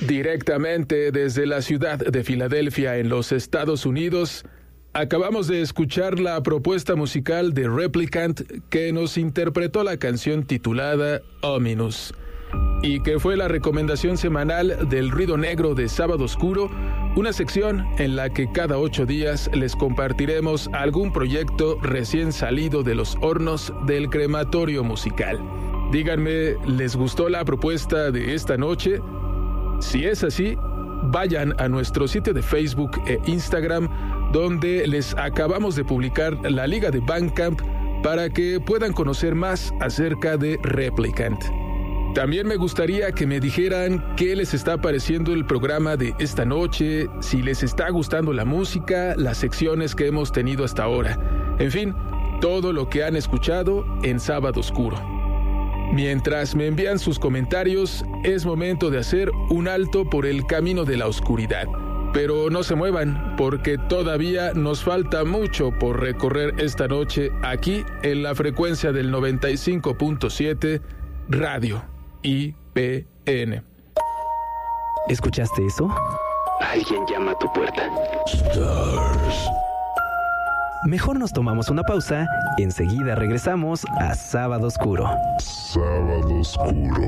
Directamente desde la ciudad de Filadelfia, en los Estados Unidos, acabamos de escuchar la propuesta musical de Replicant, que nos interpretó la canción titulada Ominous, y que fue la recomendación semanal del Ruido Negro de Sábado Oscuro, una sección en la que cada 8 días les compartiremos algún proyecto recién salido de los hornos del crematorio musical. Díganme, ¿les gustó la propuesta de esta noche? Si es así, vayan a nuestro sitio de Facebook e Instagram, donde les acabamos de publicar la liga de Bandcamp para que puedan conocer más acerca de Replicant. También me gustaría que me dijeran qué les está pareciendo el programa de esta noche, si les está gustando la música, las secciones que hemos tenido hasta ahora. En fin, todo lo que han escuchado en Sábado Oscuro. Mientras me envían sus comentarios, es momento de hacer un alto por el camino de la oscuridad. Pero no se muevan, porque todavía nos falta mucho por recorrer esta noche aquí en la frecuencia del 95.7 Radio IPN. ¿Escuchaste eso? Alguien llama a tu puerta. Stars. Mejor nos tomamos una pausa, enseguida regresamos a Sábado Oscuro. Sábado Oscuro.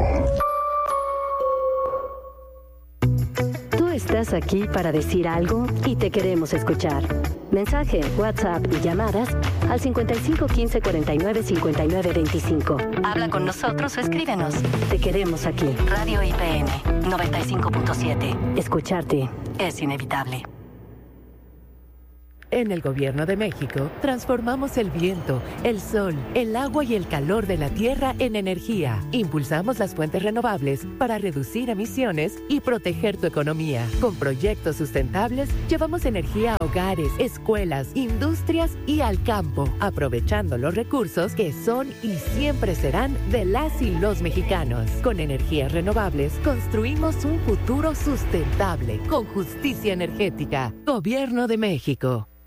Tú estás aquí para decir algo y te queremos escuchar. Mensaje, WhatsApp y llamadas al 55 15 49 59 25. Habla con nosotros o escríbenos. Te queremos aquí. Radio IPN 95.7. Escucharte es inevitable. En el Gobierno de México, transformamos el viento, el sol, el agua y el calor de la tierra en energía. Impulsamos las fuentes renovables para reducir emisiones y proteger tu economía. Con proyectos sustentables, llevamos energía a hogares, escuelas, industrias y al campo, aprovechando los recursos que son y siempre serán de las y los mexicanos. Con energías renovables, construimos un futuro sustentable, con justicia energética. Gobierno de México.